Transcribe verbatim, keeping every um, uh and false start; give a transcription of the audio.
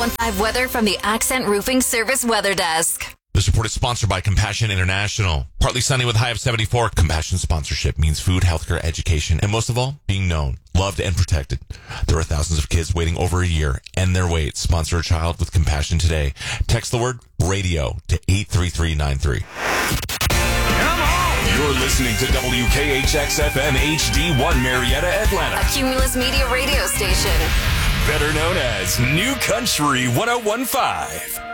oh one five weather from the Accent Roofing Service Weather Desk. This report is sponsored by Compassion International. Partly sunny with a high of seventy-four. Compassion sponsorship means food, healthcare, education, and most of all, being known, loved, and protected. There are thousands of kids waiting over a year. End their wait. Sponsor a child with Compassion today. Text the word radio to eight three three nine three. You're listening to W K H X F M H D one Marietta, Atlanta. A Cumulus Media radio station. Better known as New Country one oh one point five.